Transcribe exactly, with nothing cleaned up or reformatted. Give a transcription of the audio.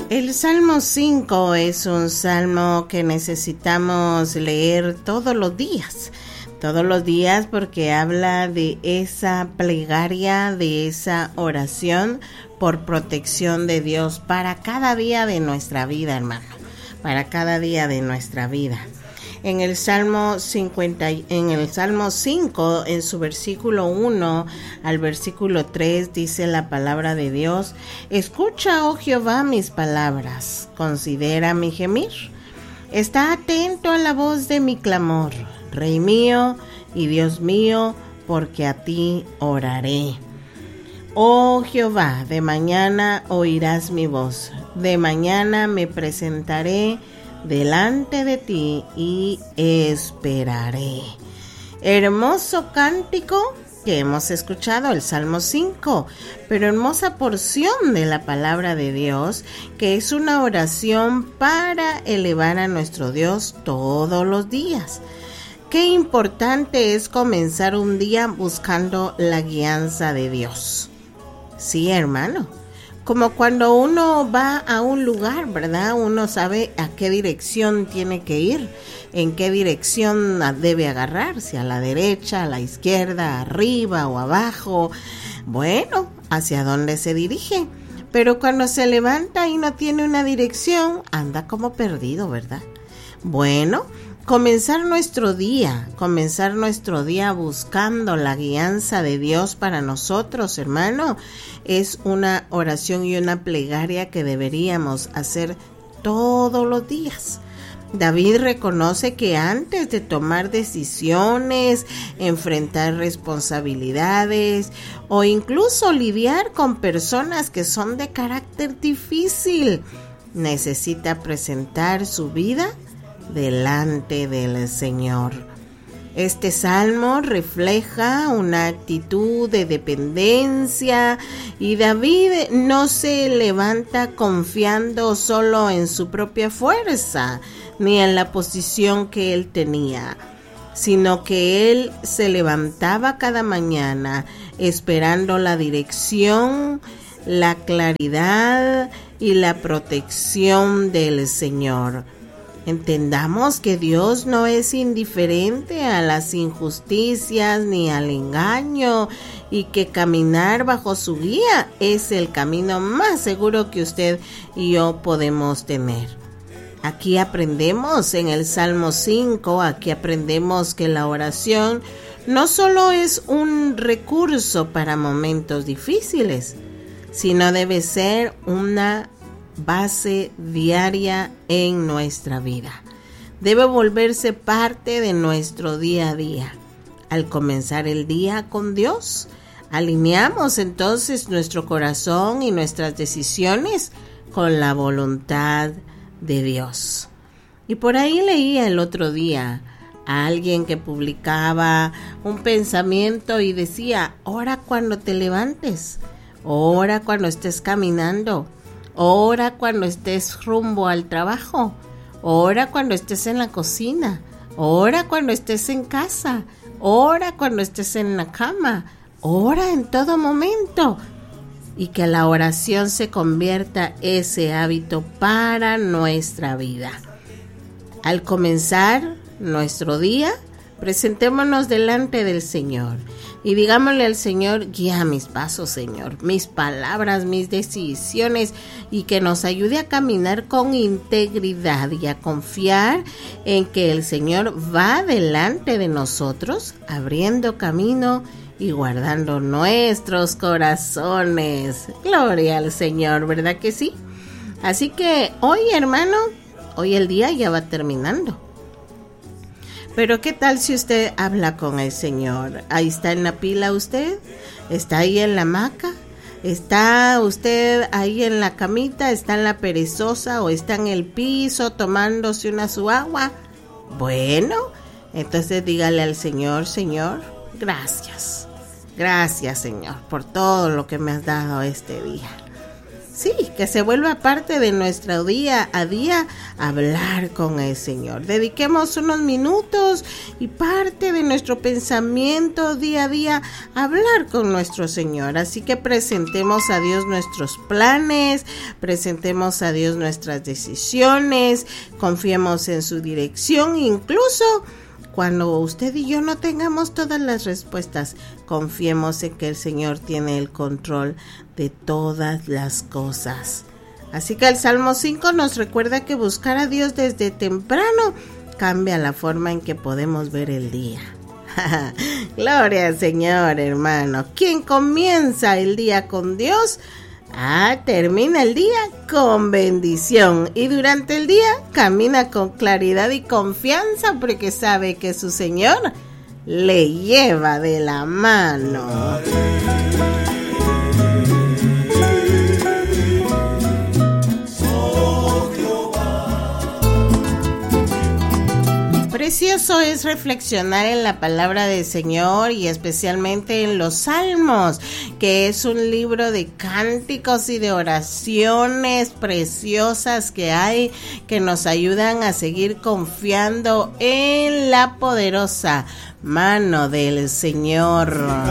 El Salmo cinco es un salmo que necesitamos leer todos los días, todos los días porque habla de esa plegaria, de esa oración por protección de Dios para cada día de nuestra vida, hermano, para cada día de nuestra vida. En el Salmo cincuenta, en el Salmo cinco, en su versículo uno al versículo tres, dice la palabra de Dios: escucha, oh Jehová, mis palabras, considera mi gemir. Está atento a la voz de mi clamor, Rey mío y Dios mío, porque a ti oraré. Oh Jehová, de mañana oirás mi voz, de mañana me presentaré delante de ti y esperaré. Hermoso cántico que hemos escuchado, el Salmo cinco, pero hermosa porción de la palabra de Dios, que es una oración para elevar a nuestro Dios todos los días. Qué importante es comenzar un día buscando la guianza de Dios. Sí, hermano. Como cuando uno va a un lugar, ¿verdad? Uno sabe a qué dirección tiene que ir, en qué dirección debe agarrarse, a la derecha, a la izquierda, arriba o abajo. Bueno, hacia dónde se dirige. Pero cuando se levanta y no tiene una dirección, anda como perdido, ¿verdad? Bueno, comenzar nuestro día, comenzar nuestro día buscando la guianza de Dios para nosotros, hermano, es una oración y una plegaria que deberíamos hacer todos los días. David reconoce que antes de tomar decisiones, enfrentar responsabilidades o incluso lidiar con personas que son de carácter difícil, necesita presentar su vida delante del Señor. Este salmo refleja una actitud de dependencia y David no se levanta confiando solo en su propia fuerza ni en la posición que él tenía, sino que él se levantaba cada mañana esperando la dirección, la claridad y la protección del Señor. Entendamos que Dios no es indiferente a las injusticias ni al engaño y que caminar bajo su guía es el camino más seguro que usted y yo podemos tener. Aquí aprendemos en el Salmo cinco, aquí aprendemos que la oración no solo es un recurso para momentos difíciles, sino debe ser una base diaria en nuestra vida. Debe volverse parte de nuestro día a día. Al comenzar el día con Dios, alineamos entonces nuestro corazón y nuestras decisiones con la voluntad de Dios. Y por ahí leía el otro día a alguien que publicaba un pensamiento y decía: ora cuando te levantes, ora cuando estés caminando, ora cuando estés rumbo al trabajo, ora cuando estés en la cocina, ora cuando estés en casa, ora cuando estés en la cama, ora en todo momento. Y que la oración se convierta ese hábito para nuestra vida. Al comenzar nuestro día, presentémonos delante del Señor y digámosle al Señor: guía mis pasos, Señor, mis palabras, mis decisiones, y que nos ayude a caminar con integridad y a confiar en que el Señor va delante de nosotros, abriendo camino y guardando nuestros corazones. Gloria al Señor, ¿verdad que sí? Así que hoy, hermano, hoy el día ya va terminando. Pero ¿qué tal si usted habla con el Señor? Ahí está en la pila usted, está ahí en la hamaca, está usted ahí en la camita, está en la perezosa o está en el piso tomándose una su agua. Bueno, entonces dígale al Señor: Señor, gracias. Gracias, Señor, por todo lo que me has dado este día. sí, que se vuelva parte de nuestro día a día hablar con el Señor. Dediquemos unos minutos y parte de nuestro pensamiento día a día hablar con nuestro Señor. Así que presentemos a Dios nuestros planes, presentemos a Dios nuestras decisiones, confiemos en su dirección, incluso cuando usted y yo no tengamos todas las respuestas, confiemos en que el Señor tiene el control de todas las cosas. Así que el Salmo cinco nos recuerda que buscar a Dios desde temprano cambia la forma en que podemos ver el día. Gloria al Señor, hermano. Quien comienza el día con Dios, ah, termina el día con bendición, y durante el día camina con claridad y confianza porque sabe que su Señor le lleva de la mano. Precioso es reflexionar en la palabra del Señor y especialmente en los Salmos, que es un libro de cánticos y de oraciones preciosas que hay, que nos ayudan a seguir confiando en la poderosa mano del Señor.